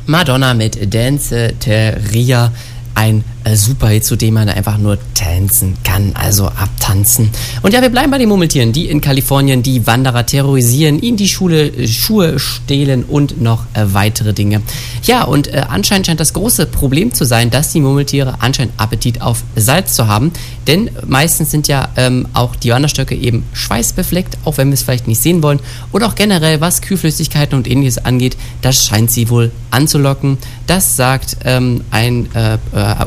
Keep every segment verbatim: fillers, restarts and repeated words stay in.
Madonna mit Dance Teria, ein äh, super Hit, zu dem man einfach nur tanzen kann, also abtanzen. Und ja, wir bleiben bei den Murmeltieren, die in Kalifornien die Wanderer terrorisieren, ihnen die Schule, äh, Schuhe stehlen und noch äh, weitere Dinge. Ja, und äh, anscheinend scheint das große Problem zu sein, dass die Murmeltiere anscheinend Appetit auf Salz zu haben, denn meistens sind ja ähm, auch die Wanderstöcke eben schweißbefleckt, auch wenn wir es vielleicht nicht sehen wollen, oder auch generell, was Kühlflüssigkeiten und ähnliches angeht, das scheint sie wohl anzulocken. Das sagt ähm, ein äh,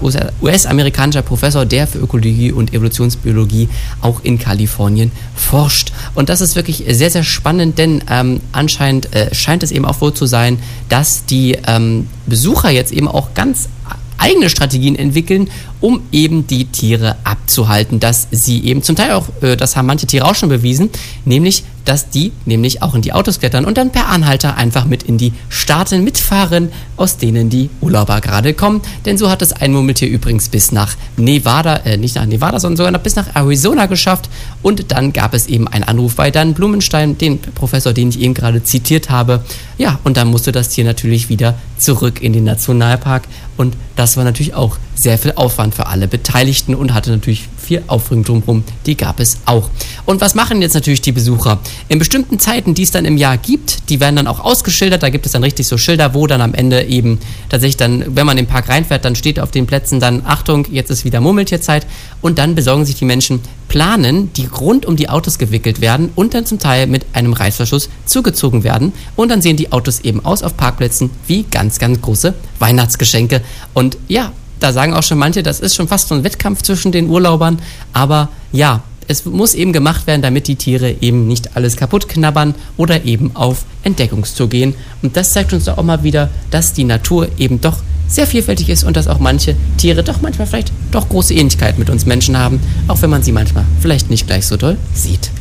U S-amerikanischer Professor, der für Ökologie und Evolutionsbiologie auch in Kalifornien forscht. Und das ist wirklich sehr, sehr spannend, denn ähm, anscheinend äh, scheint es eben auch wohl zu sein, dass die ähm, Besucher jetzt eben auch ganz eigene Strategien entwickeln, um eben die Tiere abzuhalten, dass sie eben zum Teil auch, äh, das haben manche Tiere auch schon bewiesen, nämlich, dass die nämlich auch in die Autos klettern und dann per Anhalter einfach mit in die Staaten mitfahren, aus denen die Urlauber gerade kommen. Denn so hat es ein Murmeltier übrigens bis nach Nevada, äh, nicht nach Nevada, sondern sogar noch bis nach Arizona geschafft. Und dann gab es eben einen Anruf bei Dan Blumenstein, den Professor, den ich eben gerade zitiert habe. Ja, und dann musste das Tier natürlich wieder zurück in den Nationalpark. Und das war natürlich auch sehr viel Aufwand für alle Beteiligten und hatte natürlich viel Aufregung drumherum, die gab es auch. Und was machen jetzt natürlich die Besucher? In bestimmten Zeiten, die es dann im Jahr gibt, die werden dann auch ausgeschildert, da gibt es dann richtig so Schilder, wo dann am Ende eben tatsächlich dann, wenn man in den Park reinfährt, dann steht auf den Plätzen dann, Achtung, jetzt ist wieder Murmeltierzeit, und dann besorgen sich die Menschen Planen, die rund um die Autos gewickelt werden und dann zum Teil mit einem Reißverschluss zugezogen werden, und dann sehen die Autos eben aus auf Parkplätzen wie ganz, ganz große Weihnachtsgeschenke. Und ja, da sagen auch schon manche, das ist schon fast so ein Wettkampf zwischen den Urlaubern, aber ja, es muss eben gemacht werden, damit die Tiere eben nicht alles kaputt knabbern oder eben auf Entdeckungstour gehen. Und das zeigt uns auch mal wieder, dass die Natur eben doch sehr vielfältig ist und dass auch manche Tiere doch manchmal vielleicht doch große Ähnlichkeit mit uns Menschen haben, auch wenn man sie manchmal vielleicht nicht gleich so doll sieht.